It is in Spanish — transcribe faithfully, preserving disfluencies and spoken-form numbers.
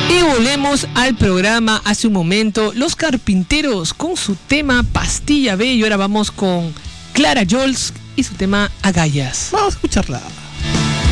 Y volvemos al programa hace un momento. Los Carpinteros con su tema Pastilla B. Y ahora vamos con Clara Jols y su tema Agallas. Vamos a escucharla.